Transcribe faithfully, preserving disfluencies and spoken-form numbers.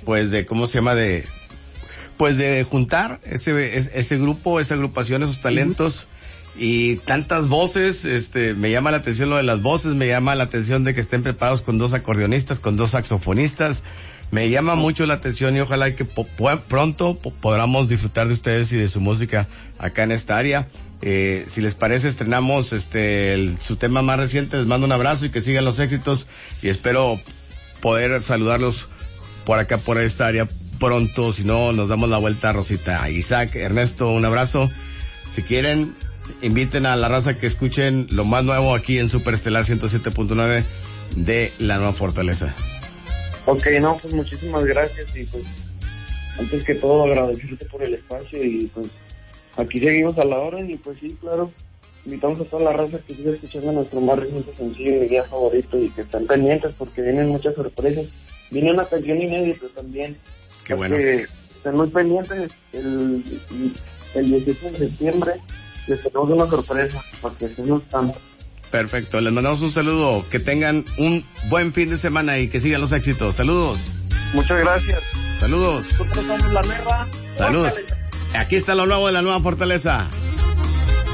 pues de, ¿cómo se llama? De, pues de juntar ese, ese grupo, esa agrupación, esos talentos. Y tantas voces, este, me llama la atención lo de las voces, me llama la atención de que estén preparados con dos acordeonistas, con dos saxofonistas, me llama mucho la atención y ojalá que po- po- pronto po- podamos disfrutar de ustedes y de su música acá en esta área. Eh, si les parece, estrenamos este, el, su tema más reciente, les mando un abrazo y que sigan los éxitos y espero poder saludarlos por acá, por esta área pronto, si no, nos damos la vuelta a Rosita. Isaac, Ernesto, un abrazo. Si quieren, inviten a la raza que escuchen lo más nuevo aquí en Superestelar ciento siete punto nueve de La Nueva Fortaleza. Ok, no, pues muchísimas gracias y pues antes que todo agradecerte por el espacio y pues aquí seguimos a la orden y pues sí, claro, invitamos a toda la raza que siga escuchando nuestro más reciente sencillo, mi día favorito, y que estén pendientes porque vienen muchas sorpresas. Viene una canción inédita también. Qué bueno. Estén muy pendientes, el, el diecisiete de septiembre les tenemos una sorpresa porque si no están. Perfecto, les mandamos un saludo, que tengan un buen fin de semana y que sigan los éxitos. Saludos. Muchas gracias. Saludos. Nosotros somos La Nueva. Saludos. Fortaleza. Aquí está lo nuevo de La Nueva Fortaleza.